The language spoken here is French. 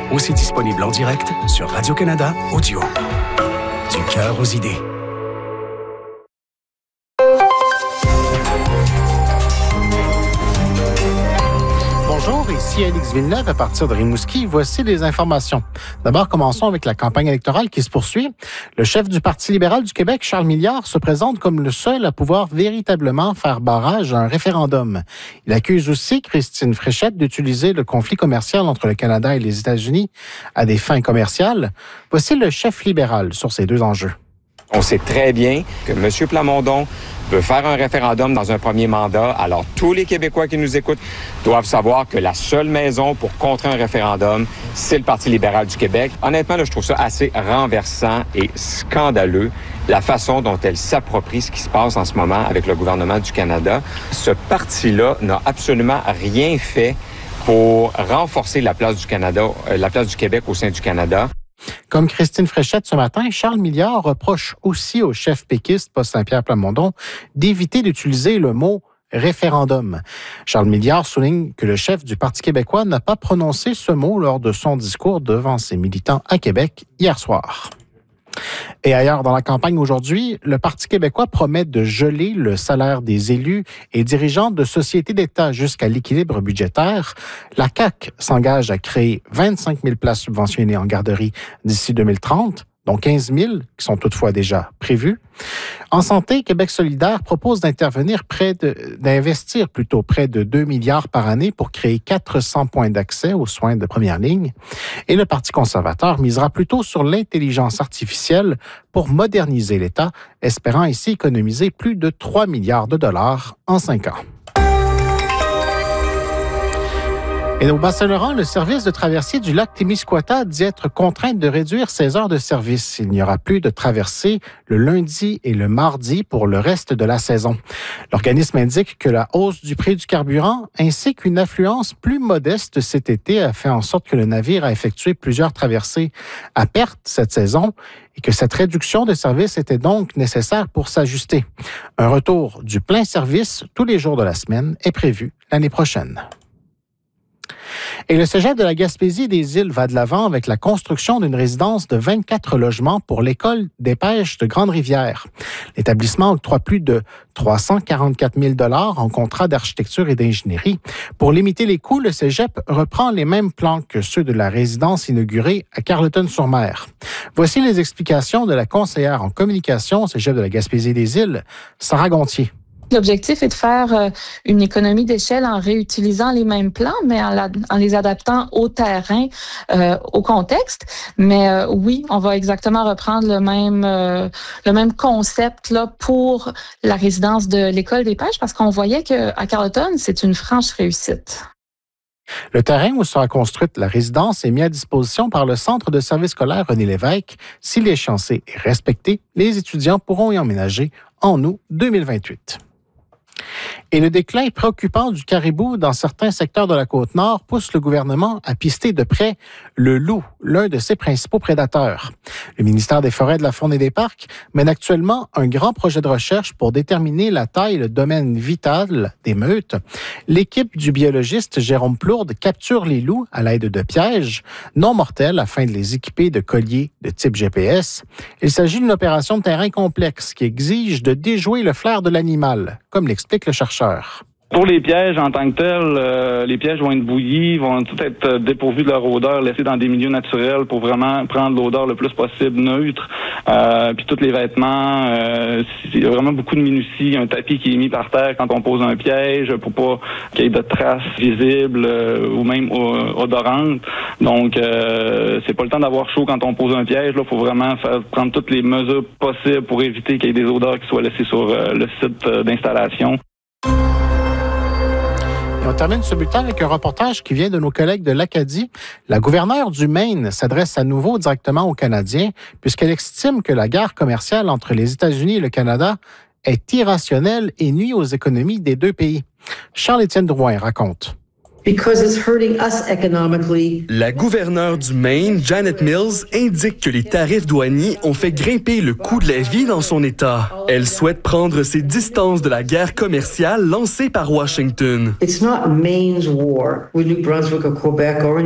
Aussi disponible en direct sur Radio-Canada Audio. Du cœur aux idées. Bonjour, ici Alix Villeneuve à partir de Rimouski. Voici les informations. D'abord, commençons avec la campagne électorale qui se poursuit. Le chef du Parti libéral du Québec, Charles Milliard, se présente comme le seul à pouvoir véritablement faire barrage à un référendum. Il accuse aussi Christine Fréchette d'utiliser le conflit commercial entre le Canada et les États-Unis à des fins commerciales. Voici le chef libéral sur ces deux enjeux. On sait très bien que M. Plamondon veut faire un référendum dans un premier mandat. Alors, tous les Québécois qui nous écoutent doivent savoir que la seule maison pour contrer un référendum, c'est le Parti libéral du Québec. Honnêtement, là, je trouve ça assez renversant et scandaleux, la façon dont elle s'approprie ce qui se passe en ce moment avec le gouvernement du Canada. Ce parti-là n'a absolument rien fait pour renforcer la place du Canada, la place du Québec au sein du Canada. Comme Christine Fréchette ce matin, Charles Milliard reproche aussi au chef péquiste, Paul Saint-Pierre Plamondon, d'éviter d'utiliser le mot référendum. Charles Milliard souligne que le chef du Parti québécois n'a pas prononcé ce mot lors de son discours devant ses militants à Québec hier soir. Et ailleurs dans la campagne aujourd'hui, le Parti québécois promet de geler le salaire des élus et dirigeants de sociétés d'État jusqu'à l'équilibre budgétaire. La CAQ s'engage à créer 25 000 places subventionnées en garderie d'ici 2030, dont 15 000 qui sont toutefois déjà prévues. En santé, Québec solidaire propose d'investir près de 2 milliards par année pour créer 400 points d'accès aux soins de première ligne. Et le Parti conservateur misera plutôt sur l'intelligence artificielle pour moderniser l'État, espérant ainsi économiser plus de 3 milliards de dollars en 5 ans. Et au Bas-Saint-Laurent, le service de traversier du lac Témiscouata dit être contraint de réduire ses heures de service. Il n'y aura plus de traversée le lundi et le mardi pour le reste de la saison. L'organisme indique que la hausse du prix du carburant ainsi qu'une affluence plus modeste cet été a fait en sorte que le navire a effectué plusieurs traversées à perte cette saison et que cette réduction de service était donc nécessaire pour s'ajuster. Un retour du plein service tous les jours de la semaine est prévu l'année prochaine. Et le cégep de la Gaspésie des Îles va de l'avant avec la construction d'une résidence de 24 logements pour l'École des pêches de Grande-Rivière. L'établissement octroie plus de 344 000 $ en contrat d'architecture et d'ingénierie. Pour limiter les coûts, le cégep reprend les mêmes plans que ceux de la résidence inaugurée à Carleton-sur-Mer. Voici les explications de la conseillère en communication au cégep de la Gaspésie des Îles, Sarah Gontier. L'objectif est de faire une économie d'échelle en réutilisant les mêmes plans, mais en les adaptant au terrain, au contexte. Mais oui, on va exactement reprendre le même concept là pour la résidence de l'École des pêches, parce qu'on voyait qu'à Carleton, c'est une franche réussite. Le terrain où sera construite la résidence est mis à disposition par le Centre de services scolaires René Lévesque. Si l'échéancier est respecté, les étudiants pourront y emménager en août 2028. Et le déclin préoccupant du caribou dans certains secteurs de la Côte-Nord pousse le gouvernement à pister de près le loup, l'un de ses principaux prédateurs. Le ministère des Forêts, de la Faune et des Parcs mène actuellement un grand projet de recherche pour déterminer la taille et le domaine vital des meutes. L'équipe du biologiste Jérôme Plourde capture les loups à l'aide de pièges non mortels afin de les équiper de colliers de type GPS. Il s'agit d'une opération de terrain complexe qui exige de déjouer le flair de l'animal, comme l'explique le chercheur. Pour les pièges en tant que tels, les pièges vont être bouillis, vont tout être dépourvus de leur odeur, laissés dans des milieux naturels pour vraiment prendre l'odeur le plus possible neutre. Puis tous les vêtements, il y a vraiment beaucoup de minutie. Un tapis qui est mis par terre quand on pose un piège pour pas qu'il y ait de traces visibles ou même odorantes. Donc, c'est pas le temps d'avoir chaud quand on pose un piège. Là, faut vraiment prendre toutes les mesures possibles pour éviter qu'il y ait des odeurs qui soient laissées sur le site d'installation. Et on termine ce bulletin avec un reportage qui vient de nos collègues de l'Acadie. La gouverneure du Maine s'adresse à nouveau directement aux Canadiens puisqu'elle estime que la guerre commerciale entre les États-Unis et le Canada est irrationnelle et nuit aux économies des deux pays. Charles-Étienne Drouin raconte. La gouverneure du Maine, Janet Mills, indique que les tarifs douaniers ont fait grimper le coût de la vie dans son État. Elle souhaite prendre ses distances de la guerre commerciale lancée par Washington.